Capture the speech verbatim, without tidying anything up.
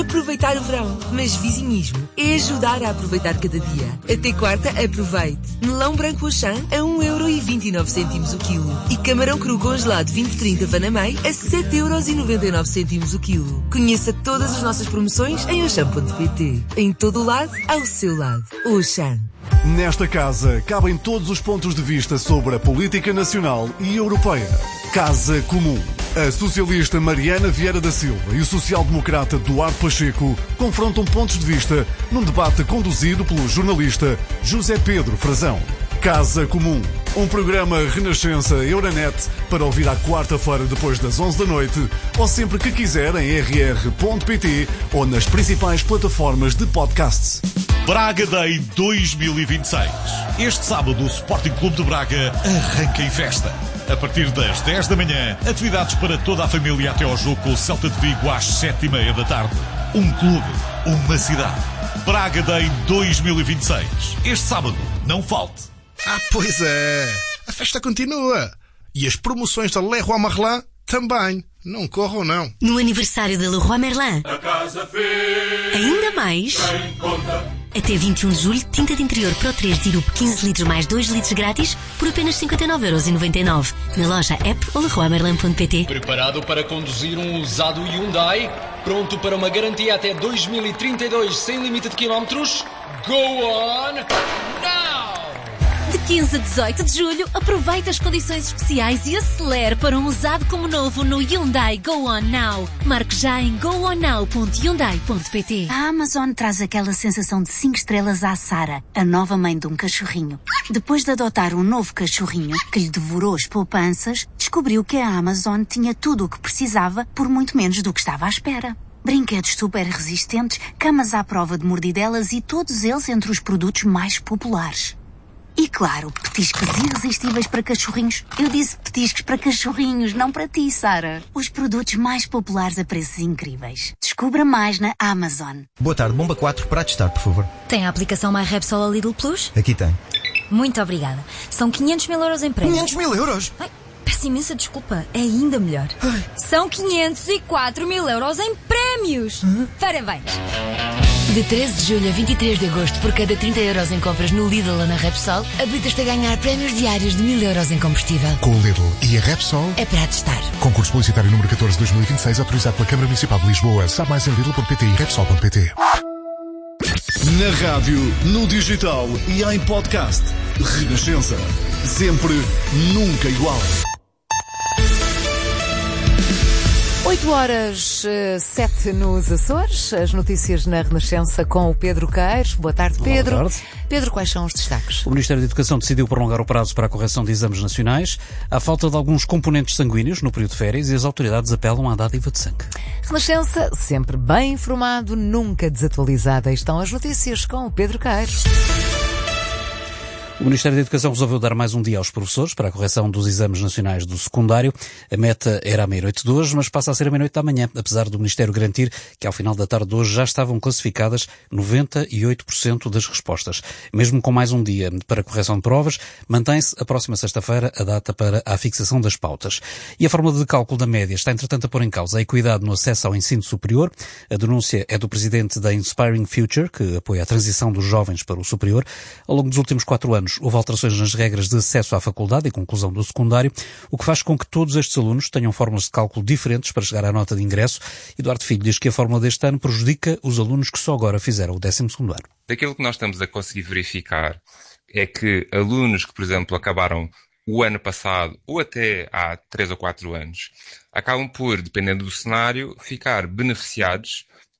aproveitar o verão. Mas vizinhismo é ajudar a aproveitar cada dia. Até quarta, aproveite. Melão branco Auchan a um euro e vinte e nove cêntimos o quilo. E camarão cru congelado vinte trinta Panamei a sete euros e noventa e nove cêntimos o quilo. Conheça todas as nossas promoções em auchan ponto pt. Em todo o lado, ao seu lado. Auchan. Nesta casa cabem todos os pontos de vista sobre a política nacional e europeia. Casa Comum. A socialista Mariana Vieira da Silva e o social-democrata Duarte Pacheco confrontam pontos de vista num debate conduzido pelo jornalista José Pedro Frazão. Casa Comum. Um programa Renascença Euronet para ouvir à quarta-feira depois das onze da noite ou sempre que quiser em r r ponto p t ou nas principais plataformas de podcasts. Braga Day dois mil e vinte e seis. Este sábado o Sporting Clube de Braga arranca em festa. A partir das dez da manhã, atividades para toda a família até ao jogo com o Celta de Vigo às sete e meia da tarde. Um clube, uma cidade. Braga Day dois mil e vinte e seis. Este sábado, não falte. Ah, pois é. A festa continua. E as promoções da Leroy Merlin também. Não corram, não. No aniversário da Leroy Merlin. A casa fez. Ainda mais. Tem conta. Até vinte e um de julho, tinta de interior Pro três Dirup quinze litros mais dois litros grátis por apenas cinquenta e nove euros e noventa e nove. Na loja app ou leroy merlin ponto p t. Preparado para conduzir um usado Hyundai? Pronto para uma garantia até dois mil e trinta e dois sem limite de quilómetros? Go on now! De quinze a dezoito de julho, aproveite as condições especiais e acelere para um usado como novo no Hyundai Go On Now. Marque já em go on now ponto hyundai ponto p t. A Amazon traz aquela sensação de cinco estrelas à Sara, a nova mãe de um cachorrinho. Depois de adotar um novo cachorrinho que lhe devorou as poupanças, descobriu que a Amazon tinha tudo o que precisava por muito menos do que estava à espera. Brinquedos super resistentes, camas à prova de mordidelas e todos eles entre os produtos mais populares. E claro, petiscos irresistíveis para cachorrinhos. Eu disse petiscos para cachorrinhos, não para ti, Sara. Os produtos mais populares a preços incríveis. Descubra mais na Amazon. Boa tarde, Bomba quatro para testar, por favor. Tem a aplicação MyRepsol ou Lidl Plus? Aqui tem. Muito obrigada. São quinhentos mil euros em prémios. quinhentos mil euros? Ai, peço imensa desculpa. É ainda melhor. Ai. São quinhentos e quatro mil euros em prémios. Uhum. Parabéns. De treze de julho a vinte e três de agosto, por cada trinta euros em compras no Lidl ou na Repsol, habilitas-te a ganhar prémios diários de mil euros em combustível. Com o Lidl e a Repsol é para testar. Concurso publicitário número catorze de dois mil e vinte e seis, autorizado pela Câmara Municipal de Lisboa. Sabe mais em lidl ponto p t e repsol ponto p t. Na rádio, no digital e em podcast. Renascença. Sempre, nunca igual. oito horas, sete nos Açores, as notícias na Renascença com o Pedro Queiros. Boa tarde, Pedro. Boa tarde. Pedro, quais são os destaques? O Ministério da Educação decidiu prolongar o prazo para a correção de exames nacionais. Há falta de alguns componentes sanguíneos no período de férias e as autoridades apelam à dádiva de sangue. Renascença, sempre bem informado, nunca desatualizado. Aí estão as notícias com o Pedro Queiros. O Ministério da Educação resolveu dar mais um dia aos professores para a correção dos exames nacionais do secundário. A meta era à meia-noite de hoje, mas passa a ser à meia-noite da manhã, apesar do Ministério garantir que ao final da tarde de hoje já estavam classificadas noventa e oito por cento das respostas. Mesmo com mais um dia para a correção de provas, mantém-se a próxima sexta-feira a data para a fixação das pautas. E a fórmula de cálculo da média está, entretanto, a pôr em causa a equidade no acesso ao ensino superior. A denúncia é do presidente da Inspiring Future, que apoia a transição dos jovens para o superior. Ao longo dos últimos quatro anos, houve alterações nas regras de acesso à faculdade e conclusão do secundário, o que faz com que todos estes alunos tenham fórmulas de cálculo diferentes para chegar à nota de ingresso. Eduardo Filho diz que a fórmula deste ano prejudica os alunos que só agora fizeram o décimo segundo ano. Aquilo que nós estamos a conseguir verificar é que alunos que, por exemplo, acabaram o ano passado ou até há três ou quatro anos, acabam por, dependendo do cenário, ficar beneficiados